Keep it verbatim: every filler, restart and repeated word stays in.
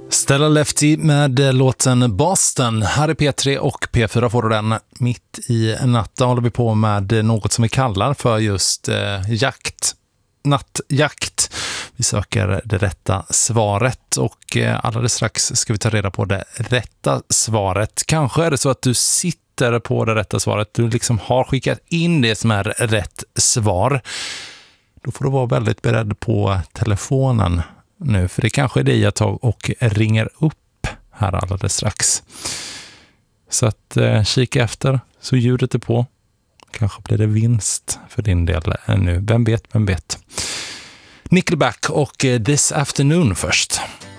Stella Lefty med låten Boston. Här är P tre och P fyra får du den. Mitt i natten håller vi på med något som vi kallar för just eh, jakt. Nattjakt. Vi söker det rätta svaret och eh, alldeles strax ska vi ta reda på det rätta svaret. Kanske är det så att du sitter på det rätta svaret. Du liksom har skickat in det som är rätt svar. Då får du vara väldigt beredd på telefonen nu, för det kanske är det jag tar och ringer upp här alldeles strax. Så att eh, kika efter så ljudet är på. Kanske blir det vinst för din del nu. Vem vet, vem vet. Nickelback och eh, This Afternoon först.